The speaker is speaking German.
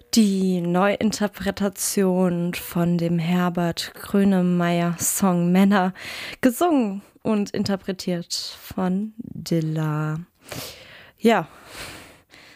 Die Neuinterpretation von dem Herbert Grönemeyer-Song Männer, gesungen und interpretiert von Dilla. Ja,